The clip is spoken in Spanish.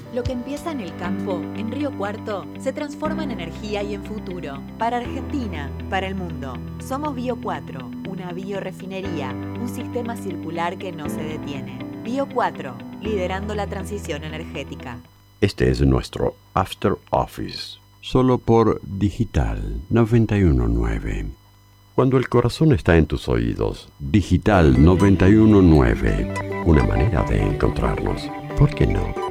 Lo que empieza en el campo, en Río Cuarto, se transforma en energía y en futuro. Para Argentina, para el mundo. Somos Bio 4, una biorefinería, un sistema circular que no se detiene. Bio 4, liderando la transición energética. Este es nuestro After Office, solo por Digital 919. Cuando el corazón está en tus oídos, Digital 919, una manera de encontrarnos. ¿Por qué no?